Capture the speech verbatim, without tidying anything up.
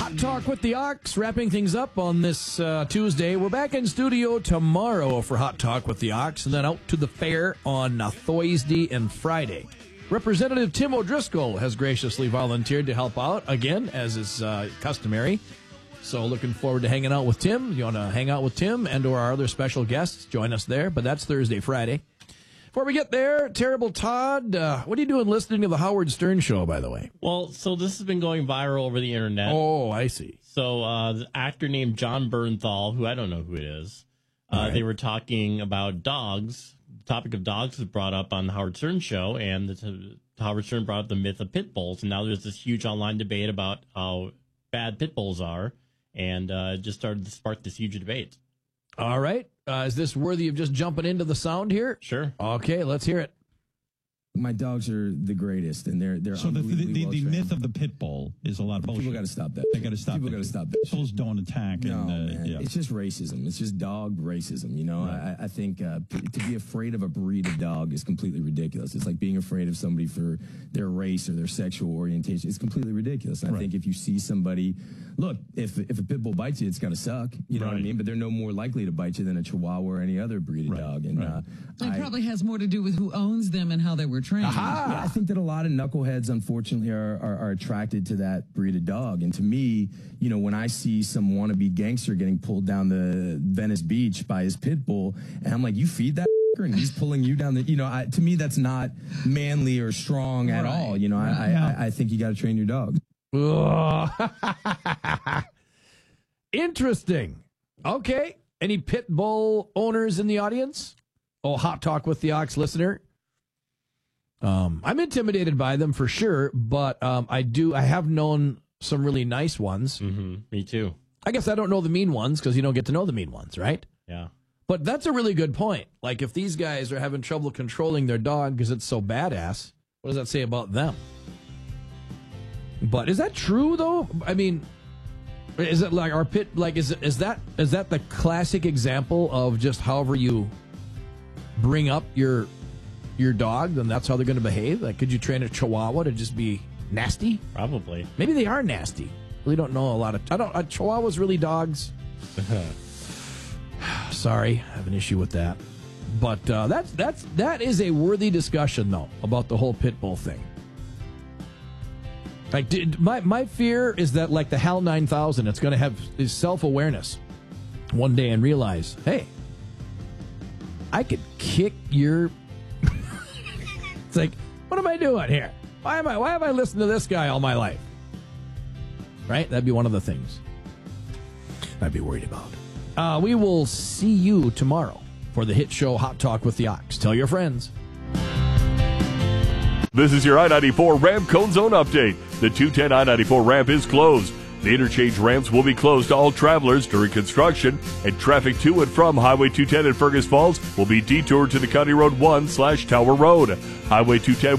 Hot Talk with the Ox, wrapping things up on this uh, Tuesday. We're back in studio tomorrow for Hot Talk with the Ox, and then out to the fair on uh, Thursday and Friday. Representative Tim O'Driscoll has graciously volunteered to help out, again, as is uh, customary. So looking forward to hanging out with Tim. You want to hang out with Tim and or our other special guests, join us there. But that's Thursday, Friday. Before we get there, Terrible Todd, uh, what are you doing listening to the Howard Stern Show, by the way? Well, so this has been going viral over the internet. Oh, I see. So uh, the actor named John Bernthal, who I don't know who it is, uh, right. They were talking about dogs. The topic of dogs was brought up on the Howard Stern Show, and the, Howard Stern brought up the myth of pit bulls. And now there's this huge online debate about how bad pit bulls are, and uh, it just started to spark this huge debate. All right. Uh, is this worthy of just jumping into the sound here? Sure. Okay, let's hear it. My dogs are the greatest, and they're they're so the the, the, well the myth of the pit bull is a lot of bullshit. People got to stop that. They got to stop. People got to stop that. Pit bulls don't attack. No, and, uh, man. Yeah. It's just racism. It's just dog racism. You know, right. I, I think uh, p- to be afraid of a breed of dog is completely ridiculous. It's like being afraid of somebody for their race or their sexual orientation. It's completely ridiculous. And I right. think if you see somebody, look, if if a pit bull bites you, it's got to suck. You know right. what I mean? But they're no more likely to bite you than a Chihuahua or any other breed of right. dog. And right. uh, it I, probably has more to do with who owns them and how they were trained. Aha! Yeah, I think that a lot of knuckleheads, unfortunately, are, are, are attracted to that breed of dog. And to me, you know, when I see some wannabe gangster getting pulled down the Venice Beach by his pit bull, and I'm like, you feed that and he's pulling you down the, you know, I, to me, that's not manly or strong at right. all. You know, right. I, I, I think you got to train your dog. Interesting. Okay. Any pit bull owners in the audience? Oh, Hot Talk with the Ox listener. Um, I'm intimidated by them for sure, but um, I do. I have known some really nice ones. Mm-hmm. Me too. I guess I don't know the mean ones because you don't get to know the mean ones, right? Yeah. But that's a really good point. Like if these guys are having trouble controlling their dog because it's so badass, what does that say about them? But is that true though? I mean, is it like our pit? Like is is that is that the classic example of just however you bring up your your dog, then that's how they're going to behave? Like, could you train a Chihuahua to just be nasty? Probably. Maybe they are nasty. Really don't know a lot of. I don't. Uh, Chihuahuas really dogs. Sorry, I have an issue with that. But uh, that's that's that is a worthy discussion though about the whole pit bull thing. Like, did, my my fear is that like the HAL nine thousand, it's going to have is self awareness one day and realize, hey, I could kick your. It's like, what am I doing here? Why am I? Why have I listened to this guy all my life? Right? That'd be one of the things I'd be worried about. Uh, we will see you tomorrow for the hit show Hot Talk with the Ox. Tell your friends. This is your I ninety-four Ramp Cone Zone update. The two ten I ninety-four ramp is closed. The interchange ramps will be closed to all travelers during construction, and traffic to and from Highway two ten in Fergus Falls will be detoured to the County Road one slash Tower Road. Highway two ten